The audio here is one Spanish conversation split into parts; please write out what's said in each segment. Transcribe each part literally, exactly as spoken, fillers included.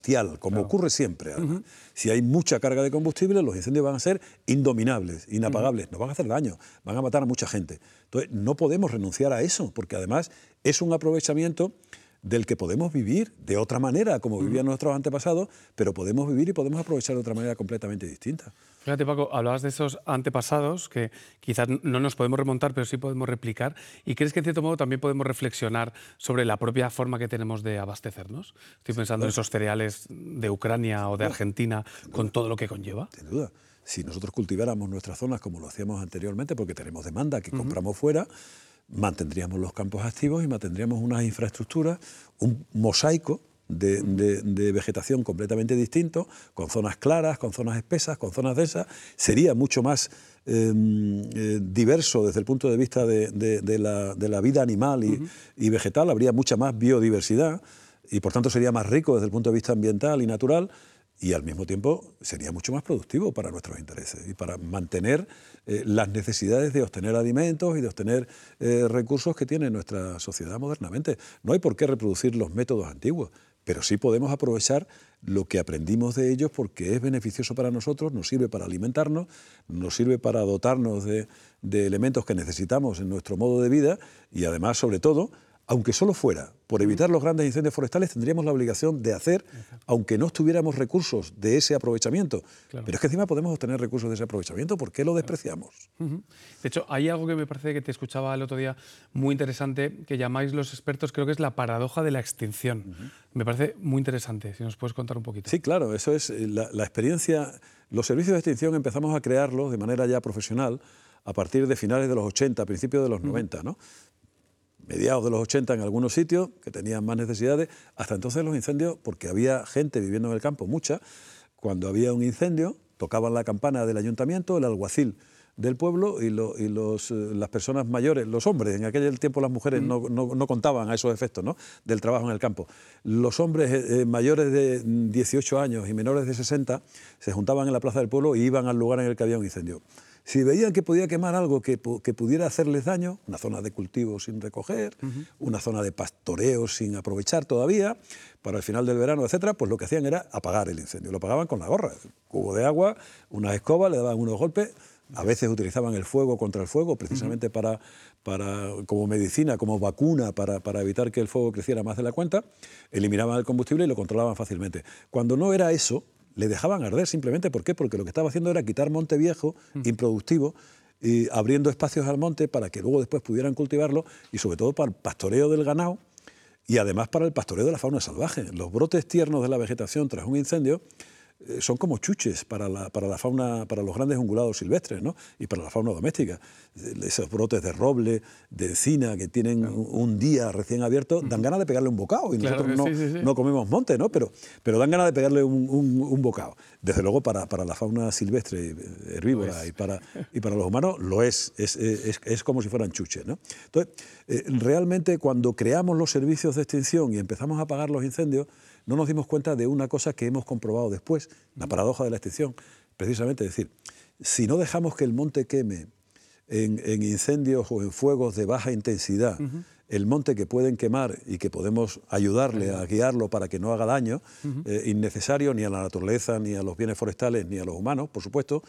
como claro. ocurre siempre. Uh-huh. Si hay mucha carga de combustible, los incendios van a ser indominables, inapagables, uh-huh. nos van a hacer daño, van a matar a mucha gente. Entonces, no podemos renunciar a eso, porque además es un aprovechamiento del que podemos vivir de otra manera, como uh-huh. vivían nuestros antepasados, pero podemos vivir y podemos aprovechar de otra manera completamente distinta. Fíjate, Paco, hablabas de esos antepasados que quizás no nos podemos remontar, pero sí podemos replicar. ¿Y crees que, en cierto modo, también podemos reflexionar sobre la propia forma que tenemos de abastecernos? Estoy pensando sí, en esos cereales de Ucrania o de Argentina, con todo lo que conlleva. Sin duda. Si nosotros cultiváramos nuestras zonas como lo hacíamos anteriormente, porque tenemos demanda que uh-huh. compramos fuera, mantendríamos los campos activos y mantendríamos unas infraestructuras, un mosaico de, de, de vegetación completamente distinto, con zonas claras, con zonas espesas, con zonas densas. Sería mucho más eh, eh, diverso desde el punto de vista de, de, de, la, de la vida animal y, uh-huh. y vegetal, habría mucha más biodiversidad y por tanto sería más rico desde el punto de vista ambiental y natural. Y al mismo tiempo sería mucho más productivo para nuestros intereses y para mantener eh, las necesidades de obtener alimentos y de obtener eh, recursos que tiene nuestra sociedad modernamente. No hay por qué reproducir los métodos antiguos, pero sí podemos aprovechar lo que aprendimos de ellos porque es beneficioso para nosotros, nos sirve para alimentarnos, nos sirve para dotarnos de, de elementos que necesitamos en nuestro modo de vida y además, sobre todo, aunque solo fuera por evitar los grandes incendios forestales, tendríamos la obligación de hacer, aunque no tuviéramos recursos de ese aprovechamiento. Claro. Pero es que encima podemos obtener recursos de ese aprovechamiento, ¿por qué lo despreciamos? Uh-huh. De hecho, hay algo que me parece que te escuchaba el otro día muy interesante, que llamáis los expertos, creo que es la paradoja de la extinción. Uh-huh. Me parece muy interesante, si nos puedes contar un poquito. Sí, claro, eso es la, la experiencia. Los servicios de extinción empezamos a crearlos de manera ya profesional a partir de finales de los ochenta, principios de los uh-huh. noventa, ¿no? Mediados de los ochenta en algunos sitios que tenían más necesidades, hasta entonces los incendios, porque había gente viviendo en el campo, mucha, cuando había un incendio, tocaban la campana del ayuntamiento, el alguacil del pueblo y, lo, y los, las personas mayores, los hombres, en aquel tiempo las mujeres mm. no, no, no contaban a esos efectos, ¿no?, del trabajo en el campo. Los hombres eh, mayores de dieciocho años y menores de sesenta se juntaban en la plaza del pueblo y iban al lugar en el que había un incendio. Si veían que podía quemar algo que, que pudiera hacerles daño, una zona de cultivo sin recoger, uh-huh. una zona de pastoreo sin aprovechar todavía, para el final del verano, etcétera, pues lo que hacían era apagar el incendio. Lo apagaban con la gorra, un cubo de agua, una escoba, le daban unos golpes. A veces utilizaban el fuego contra el fuego, precisamente uh-huh. para, para, como medicina, como vacuna, para, para evitar que el fuego creciera más de la cuenta. Eliminaban el combustible y lo controlaban fácilmente. Cuando no era eso, le dejaban arder simplemente. ¿Por qué? Porque lo que estaba haciendo era quitar monte viejo, mm. improductivo, y abriendo espacios al monte para que luego después pudieran cultivarlo y sobre todo para el pastoreo del ganado y además para el pastoreo de la fauna salvaje. Los brotes tiernos de la vegetación tras un incendio eh, son como chuches para la, para la fauna, para los grandes ungulados silvestres, ¿no?, y para la fauna doméstica. Esos brotes de roble, de encina que tienen claro. un, un día recién abierto, dan ganas de pegarle un bocado y claro nosotros no, sí, sí, sí. no comemos monte, ¿no?, pero, pero dan ganas de pegarle un, un, un bocado. Desde luego para, para la fauna silvestre, herbívora y para, y para los humanos lo es, es, es, es como si fueran chuches, ¿no? Entonces, eh, realmente cuando creamos los servicios de extinción y empezamos a apagar los incendios, no nos dimos cuenta de una cosa que hemos comprobado después, la paradoja de la extinción, precisamente, es decir, si no dejamos que el monte queme en, en incendios o en fuegos de baja intensidad, uh-huh. el monte que pueden quemar y que podemos ayudarle uh-huh. a guiarlo para que no haga daño uh-huh. eh, innecesario ni a la naturaleza, ni a los bienes forestales, ni a los humanos, por supuesto,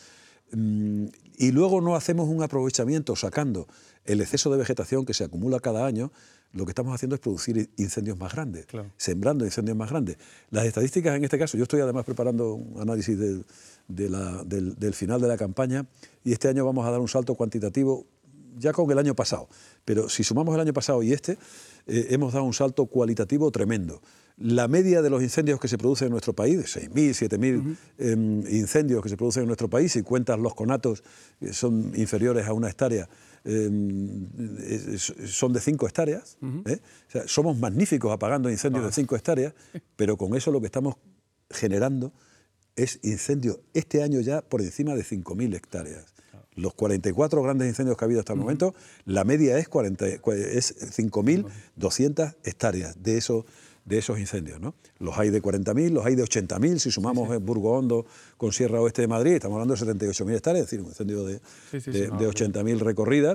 mm, y luego no hacemos un aprovechamiento sacando el exceso de vegetación que se acumula cada año, lo que estamos haciendo es producir incendios más grandes, claro. sembrando incendios más grandes. Las estadísticas en este caso, yo estoy además preparando un análisis de, de la, del, del final de la campaña y este año vamos a dar un salto cuantitativo ya con el año pasado, pero si sumamos el año pasado y este, eh, hemos dado un salto cualitativo tremendo. La media de los incendios que se producen en nuestro país, de seis mil, siete mil uh-huh. eh, incendios que se producen en nuestro país, si cuentas los conatos, eh, son inferiores a una hectárea, eh, son de cinco hectáreas. Uh-huh. ¿eh? O sea, somos magníficos apagando incendios uh-huh. de cinco hectáreas, pero con eso lo que estamos generando es incendios este año ya por encima de cinco mil hectáreas. Los cuarenta y cuatro grandes incendios que ha habido hasta el uh-huh. momento, la media es, cuarenta, es cinco mil doscientas hectáreas de esos, de esos incendios, ¿no? Los hay de cuarenta mil, los hay de ochenta mil, si sumamos sí, sí. Burgo Hondo con Sierra Oeste de Madrid, estamos hablando de setenta y ocho mil hectáreas, es decir, un incendio de, sí, sí, de, sí, no, de ochenta mil recorridas,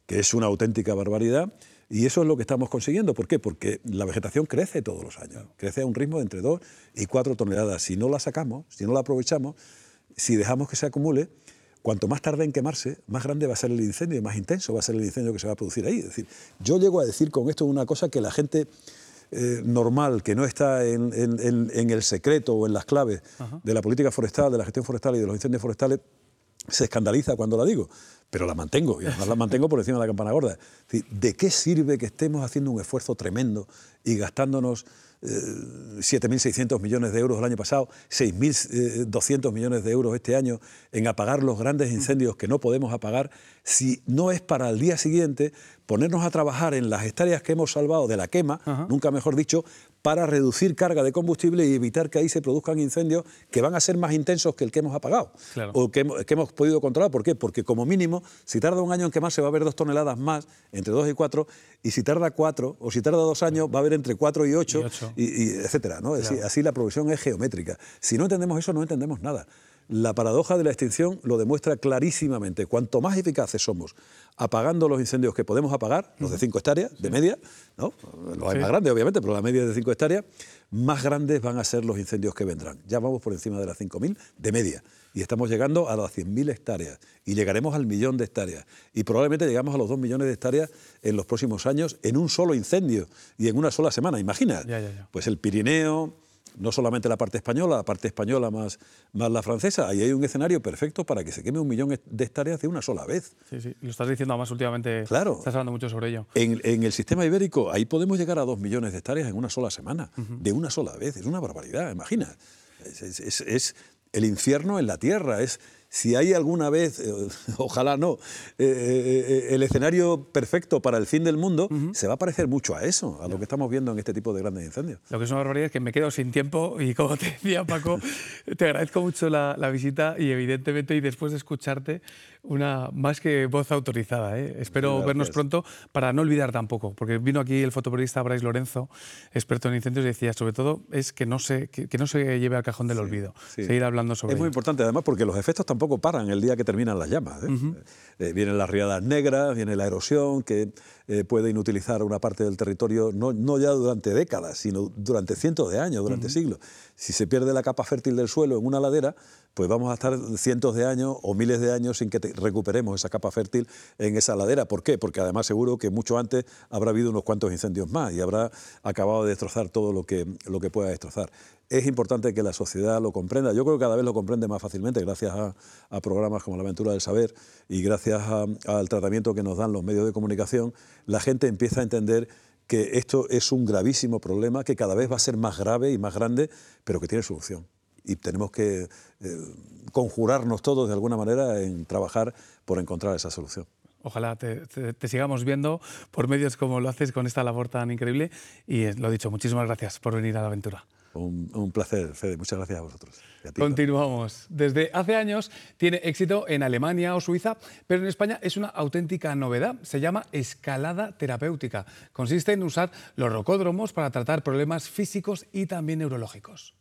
que es una auténtica barbaridad. Y eso es lo que estamos consiguiendo. ¿Por qué? Porque la vegetación crece todos los años. Crece a un ritmo de entre dos y cuatro toneladas. Si no la sacamos, si no la aprovechamos, si dejamos que se acumule, cuanto más tarde en quemarse, más grande va a ser el incendio y más intenso va a ser el incendio que se va a producir ahí. Es decir, yo llego a decir con esto una cosa que la gente eh, normal, que no está en, en, en, en el secreto o en las claves Ajá. de la política forestal, de la gestión forestal y de los incendios forestales, se escandaliza cuando la digo, pero la mantengo, y además la mantengo por encima de la campana gorda. Es decir, ¿de qué sirve que estemos haciendo un esfuerzo tremendo y gastándonos eh, siete mil seiscientos millones de euros el año pasado, seis mil doscientos millones de euros este año en apagar los grandes incendios que no podemos apagar, si no es para el día siguiente ponernos a trabajar en las hectáreas que hemos salvado de la quema, Ajá. nunca mejor dicho, para reducir carga de combustible y evitar que ahí se produzcan incendios que van a ser más intensos que el que hemos apagado claro. o que hemos, que hemos podido controlar. ¿Por qué? Porque como mínimo, si tarda un año en quemarse va a haber dos toneladas más, entre dos y cuatro, y si tarda cuatro, o si tarda dos años, va a haber entre cuatro y ocho, y ocho. Y, y etcétera, ¿no? Claro. Así, así la progresión es geométrica. Si no entendemos eso, no entendemos nada. La paradoja de la extinción lo demuestra clarísimamente. Cuanto más eficaces somos apagando los incendios que podemos apagar, los de cinco hectáreas, sí. de media, ¿no? Los hay sí. más grandes, obviamente, pero la media es de cinco hectáreas, más grandes van a ser los incendios que vendrán. Ya vamos por encima de las cinco mil de media y estamos llegando a las cien mil hectáreas y llegaremos al millón de hectáreas y probablemente llegamos a los dos millones de hectáreas en los próximos años en un solo incendio y en una sola semana. Imagina, ya, ya, ya. Pues el Pirineo, no solamente la parte española, la parte española más, más la francesa, ahí hay un escenario perfecto para que se queme un millón de hectáreas de una sola vez. Sí, sí, lo estás diciendo además últimamente, claro. estás hablando mucho sobre ello. En, en el sistema ibérico, ahí podemos llegar a dos millones de hectáreas en una sola semana, uh-huh. de una sola vez, es una barbaridad, imagina. Es, es, es, es el infierno en la tierra, es... Si hay alguna vez, eh, ojalá no, eh, eh, el escenario perfecto para el fin del mundo, uh-huh. se va a parecer mucho a eso, a lo que estamos viendo en este tipo de grandes incendios. Lo que es una barbaridad es que me quedo sin tiempo y como te decía Paco, te agradezco mucho la, la visita y evidentemente y después de escucharte una más que voz autorizada. ¿eh? Espero Gracias. vernos pronto para no olvidar tampoco, porque vino aquí el fotoperiodista Brais Lorenzo, experto en incendios, y decía sobre todo es que no se, que, que no se lleve al cajón del sí, olvido, sí. seguir hablando sobre Es muy ello. importante además porque los efectos tampoco paran el día que terminan las llamas. ¿eh? Uh-huh. eh, vienen las riadas negras, viene la erosión que eh, puede inutilizar una parte del territorio no, no ya durante décadas, sino durante cientos de años, durante uh-huh. siglos. Si se pierde la capa fértil del suelo en una ladera, pues vamos a estar cientos de años o miles de años sin que te recuperemos esa capa fértil en esa ladera. ¿Por qué? Porque además seguro que mucho antes habrá habido unos cuantos incendios más y habrá acabado de destrozar todo lo que, lo que pueda destrozar. Es importante que la sociedad lo comprenda. Yo creo que cada vez lo comprende más fácilmente gracias a, a programas como La Aventura del Saber y gracias a, al tratamiento que nos dan los medios de comunicación. La gente empieza a entender que esto es un gravísimo problema que cada vez va a ser más grave y más grande, pero que tiene solución. Y tenemos que eh, conjurarnos todos de alguna manera en trabajar por encontrar esa solución. Ojalá te, te, te sigamos viendo por medios como lo haces con esta labor tan increíble. Y lo dicho, muchísimas gracias por venir a La Aventura. Un, un placer, Fede. Muchas gracias a vosotros. A ti, Continuamos. Desde hace años tiene éxito en Alemania o Suiza, pero en España es una auténtica novedad. Se llama escalada terapéutica. Consiste en usar los rocódromos para tratar problemas físicos y también neurológicos.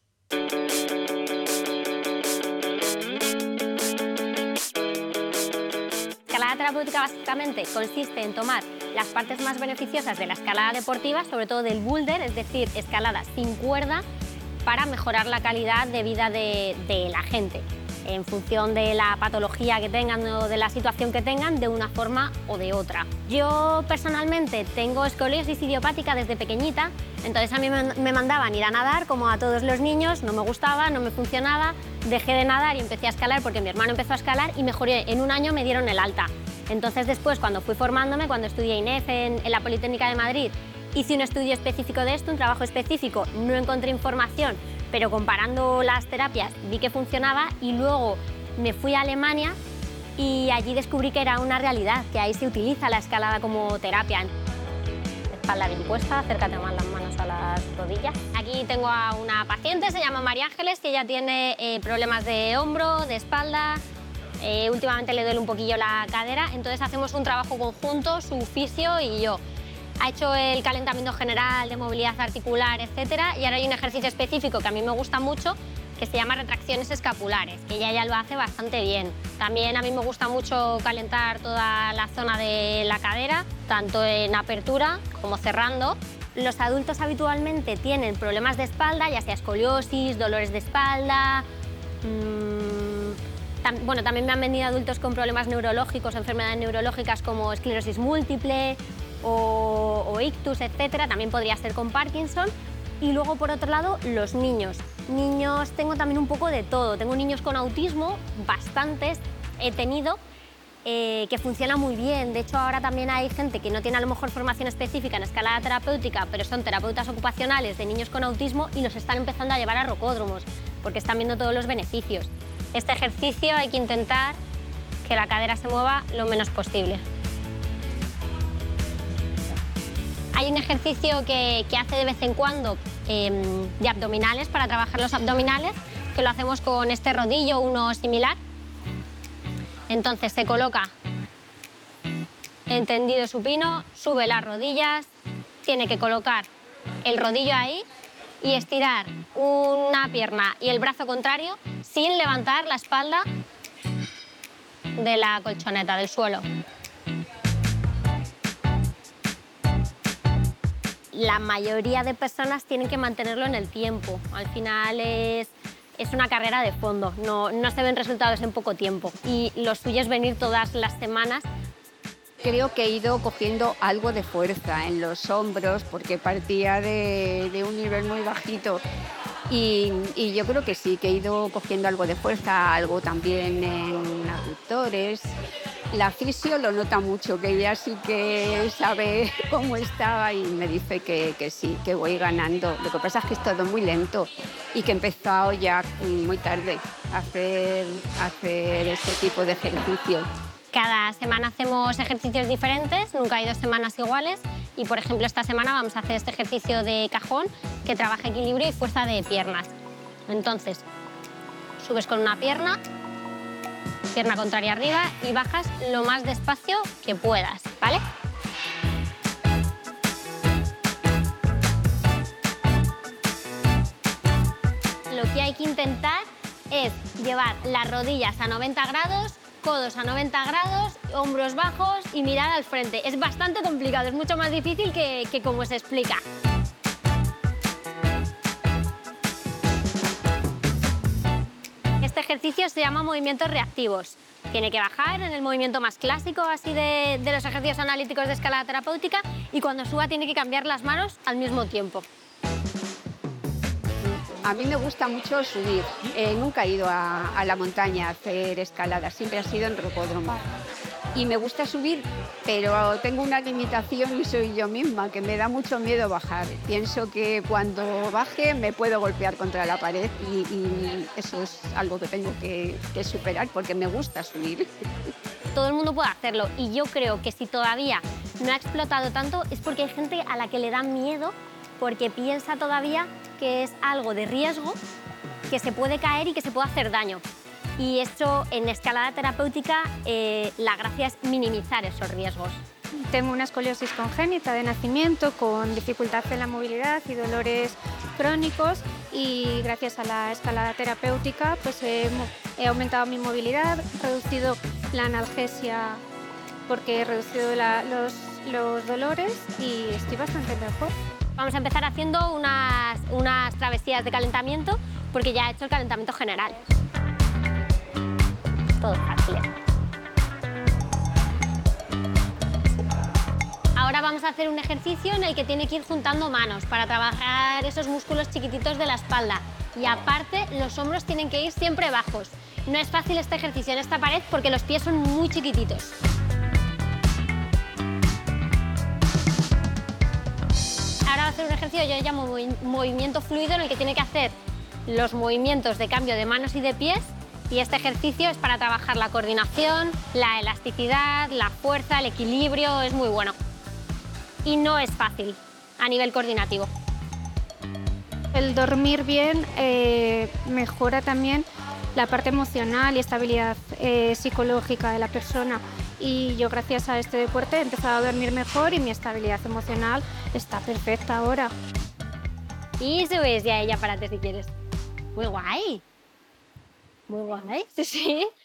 La escalada terapéutica básicamente consiste en tomar las partes más beneficiosas de la escalada deportiva, sobre todo del boulder, es decir, escalada sin cuerda, para mejorar la calidad de vida de, de la gente, en función de la patología que tengan o de la situación que tengan, de una forma o de otra. Yo personalmente tengo escoliosis idiopática desde pequeñita, entonces a mí me mandaban ir a nadar como a todos los niños, no me gustaba, no me funcionaba, dejé de nadar y empecé a escalar porque mi hermano empezó a escalar y mejoré. En un año me dieron el alta. Entonces después, cuando fui formándome, cuando estudié I N E F en, en la Politécnica de Madrid, hice un estudio específico de esto, un trabajo específico, no encontré información, pero comparando las terapias vi que funcionaba y luego me fui a Alemania y allí descubrí que era una realidad, que ahí se utiliza la escalada como terapia. Espalda bien puesta, acércate más las manos a las rodillas. Aquí tengo a una paciente, se llama María Ángeles, que ella tiene eh, problemas de hombro, de espalda. Eh, últimamente le duele un poquillo la cadera, entonces hacemos un trabajo conjunto, su fisio y yo. Ha hecho el calentamiento general de movilidad articular, etcétera, y ahora hay un ejercicio específico que a mí me gusta mucho, que se llama retracciones escapulares, que ella ya lo hace bastante bien. También a mí me gusta mucho calentar toda la zona de la cadera, tanto en apertura como cerrando. Los adultos habitualmente tienen problemas de espalda, ya sea escoliosis, dolores de espalda. Mmm, tam, bueno, también me han venido adultos con problemas neurológicos, enfermedades neurológicas como esclerosis múltiple o, o ictus, etcétera. También podría ser con Parkinson. Y luego, por otro lado, los niños. Niños, tengo también un poco de todo. Tengo niños con autismo, bastantes he tenido, eh, que funciona muy bien. De hecho, ahora también hay gente que no tiene a lo mejor formación específica en escalada terapéutica, pero son terapeutas ocupacionales de niños con autismo y los están empezando a llevar a rocódromos, porque están viendo todos los beneficios. Este ejercicio hay que intentar que la cadera se mueva lo menos posible. Hay un ejercicio que, que hace de vez en cuando eh, de abdominales, para trabajar los abdominales, que lo hacemos con este rodillo, uno similar. Entonces se coloca en tendido supino, sube las rodillas, tiene que colocar el rodillo ahí y estirar una pierna y el brazo contrario sin levantar la espalda de la colchoneta, del suelo. La mayoría de personas tienen que mantenerlo en el tiempo. Al final es, es una carrera de fondo, no, no se ven resultados en poco tiempo. Y lo suyo es venir todas las semanas. Creo que he ido cogiendo algo de fuerza en los hombros porque partía de, de un nivel muy bajito. Y, y yo creo que sí, que he ido cogiendo algo de fuerza, algo también en abductores. La fisio lo nota mucho, que ella sí que sabe cómo estaba y me dice que, que sí, que voy ganando. Lo que pasa es que es todo muy lento y que he empezado ya muy tarde a hacer, a hacer este tipo de ejercicio. Cada semana hacemos ejercicios diferentes, nunca hay dos semanas iguales. Y, por ejemplo, esta semana vamos a hacer este ejercicio de cajón que trabaja equilibrio y fuerza de piernas. Entonces, subes con una pierna, pierna contraria arriba y bajas lo más despacio que puedas, ¿vale? Lo que hay que intentar es llevar las rodillas a noventa grados, codos a noventa grados, hombros bajos y mirar al frente. Es bastante complicado, es mucho más difícil que, que como se explica. Este ejercicio se llama movimientos reactivos. Tiene que bajar en el movimiento más clásico así de, de los ejercicios analíticos de escalada terapéutica y cuando suba tiene que cambiar las manos al mismo tiempo. A mí me gusta mucho subir. Eh, nunca he ido a, a la montaña a hacer escalada, siempre ha sido en rocódromo. Y me gusta subir, pero tengo una limitación y soy yo misma, que me da mucho miedo bajar. Pienso que cuando baje me puedo golpear contra la pared y, y eso es algo que tengo que, que superar porque me gusta subir. Todo el mundo puede hacerlo y yo creo que si todavía no ha explotado tanto es porque hay gente a la que le da miedo porque piensa todavía que es algo de riesgo, que se puede caer y que se puede hacer daño. Y esto en escalada terapéutica, eh, la gracia es minimizar esos riesgos. Tengo una escoliosis congénita de nacimiento con dificultad en la movilidad y dolores crónicos y gracias a la escalada terapéutica pues he, he aumentado mi movilidad, reducido la analgesia porque he reducido la, los, los dolores y estoy bastante mejor. Vamos a empezar haciendo unas, unas travesías de calentamiento porque ya he hecho el calentamiento general. Todo fácil. Ahora vamos a hacer un ejercicio en el que tiene que ir juntando manos para trabajar esos músculos chiquititos de la espalda. Y aparte, los hombros tienen que ir siempre bajos. No es fácil este ejercicio en esta pared porque los pies son muy chiquititos. Ahora va a hacer un ejercicio yo llamo movimiento fluido en el que tiene que hacer los movimientos de cambio de manos y de pies. Y este ejercicio es para trabajar la coordinación, la elasticidad, la fuerza, el equilibrio, es muy bueno. Y no es fácil a nivel coordinativo. El dormir bien eh, mejora también la parte emocional y estabilidad eh, psicológica de la persona. Y yo gracias a este deporte he empezado a dormir mejor y mi estabilidad emocional está perfecta ahora. Y subes ya ella, párate si quieres. Muy guay. Muy guay. Sí, sí.